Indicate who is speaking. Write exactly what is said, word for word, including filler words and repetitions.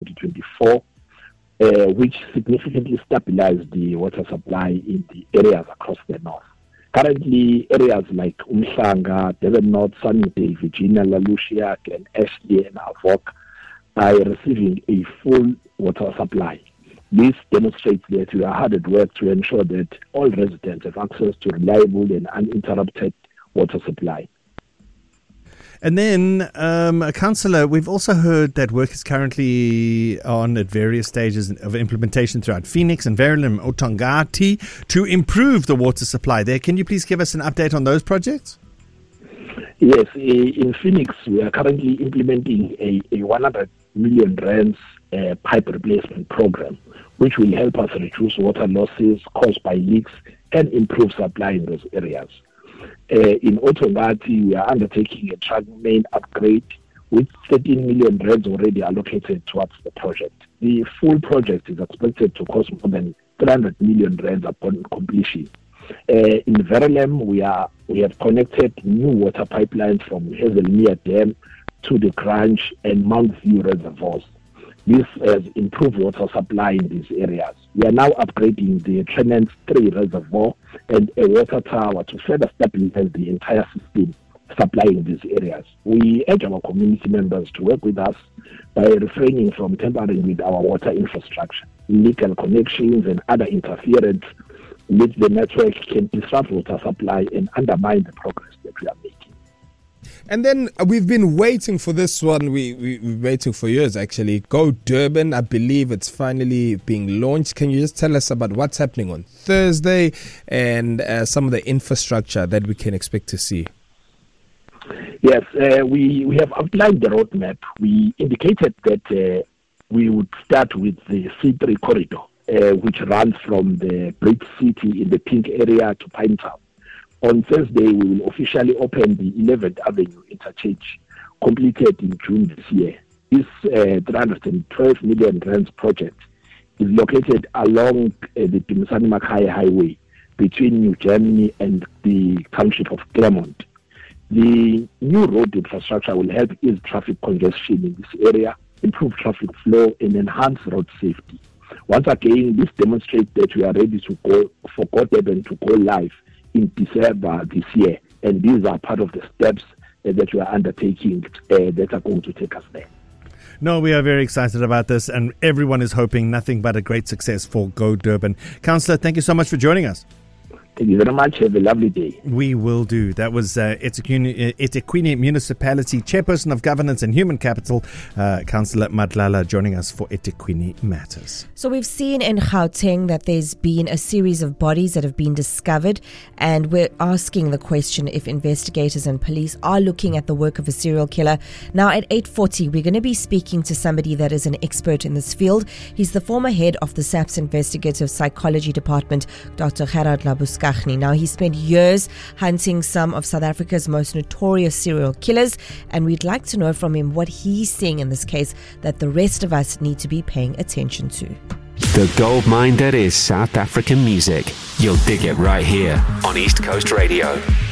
Speaker 1: twenty twenty-four, uh, which significantly stabilized the water supply in the areas across the north. Currently, areas like Umhlanga, Devon North, Sunnydale, Virginia, La Lucia, Glen Ashley, and Avok are receiving a full water supply. This demonstrates that we are hard at work to ensure that all residents have access to reliable and uninterrupted water supply.
Speaker 2: And then, um, Councillor, we've also heard that work is currently on at various stages of implementation throughout Phoenix and Verulam, Otongati to improve the water supply there. Can you please give us an update on those projects?
Speaker 1: Yes, in Phoenix, we are currently implementing a, a one hundred million rands uh, pipe replacement program, which will help us reduce water losses caused by leaks and improve supply in those areas. Uh, in Otongati, we are undertaking a truck main upgrade with thirteen million rands already allocated towards the project. The full project is expected to cost more than three hundred million rands upon completion. Uh, in Verulam, we are we have connected new water pipelines from Hazelmere Dam to the Crunch and Mount View reservoirs. This has improved water supply in these areas. We are now upgrading the Trenance three reservoir and a water tower to further stabilize the entire system supplying these areas. We urge our community members to work with us by refraining from tampering with our water infrastructure. Illegal connections and other interference with the network can disrupt water supply and undermine the progress that we are making.
Speaker 3: And then we've been waiting for this one. We, we, we've been waiting for years, actually. Go Durban, I believe it's finally being launched. Can you just tell us about what's happening on Thursday and uh, some of the infrastructure that we can expect to see?
Speaker 1: Yes, uh, we, we have outlined the roadmap. We indicated that uh, we would start with the C three corridor, uh, which runs from the Bridge City in the Pink area to Pinetown. On Thursday, we will officially open the eleventh Avenue interchange, completed in June this year. This uh, three hundred twelve million rands project is located along uh, the Dumisani Makhaya Highway between New Germany and the township of Claremont. The new road infrastructure will help ease traffic congestion in this area, improve traffic flow, and enhance road safety. Once again, this demonstrates that we are ready to go for Go Durban to go live in December this year, and these are part of the steps uh, that we are undertaking uh, that are going to take us there.
Speaker 2: No, we are very excited about this, and everyone is hoping nothing but a great success for Go Durban. Councillor, thank you so much for joining us.
Speaker 1: Thank you very much. Have a lovely day.
Speaker 2: We will do. That was uh, eThekwini, eThekwini Municipality Chairperson of Governance and Human Capital, uh, Councillor Madlala, joining us for eThekwini Matters.
Speaker 4: So we've seen in Gauteng that there's been a series of bodies that have been discovered, and we're asking the question if investigators and police are looking at the work of a serial killer. Now at eight forty, we're going to be speaking to somebody that is an expert in this field. He's the former head of the SAPS Investigative Psychology Department, Doctor Gerard Labuschagne. Now, he spent years hunting some of South Africa's most notorious serial killers, and we'd like to know from him what he's seeing in this case that the rest of us need to be paying attention to.
Speaker 5: The goldmine that is South African music. You'll dig it right here on East Coast Radio.